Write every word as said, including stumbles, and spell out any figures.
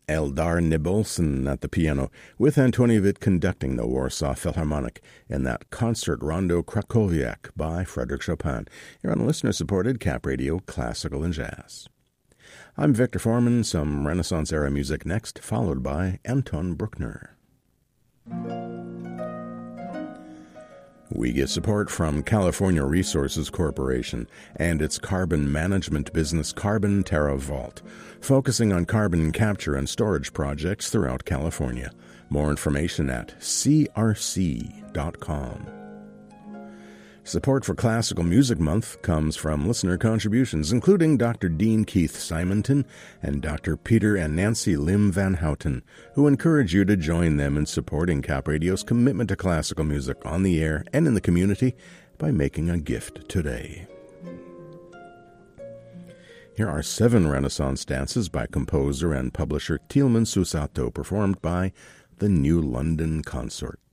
Eldar Nibolson at the piano, with Antoni Witt conducting the Warsaw Philharmonic in that Concert Rondo Krakowiak by Frédéric Chopin. You're on listener-supported Cap Radio Classical and Jazz. I'm Victor Foreman, some Renaissance-era music next, followed by Anton Bruckner. We get support from California Resources Corporation and its carbon management business Carbon Terra Vault, focusing on carbon capture and storage projects throughout California. More information at c r c dot com. Support for Classical Music Month comes from listener contributions, including Doctor Dean Keith Simonton and Doctor Peter and Nancy Lim Van Houten, who encourage you to join them in supporting Cap Radio's commitment to classical music on the air and in the community by making a gift today. Here are seven Renaissance dances by composer and publisher Tilman Susato, performed by the New London Consort.